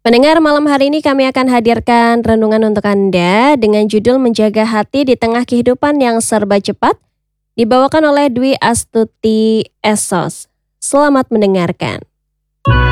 Pendengar, malam hari ini kami akan hadirkan renungan untuk Anda dengan judul Menjaga Hati di Tengah Kehidupan yang Serba Cepat, dibawakan oleh Dwi Astuti Esos. Selamat mendengarkan.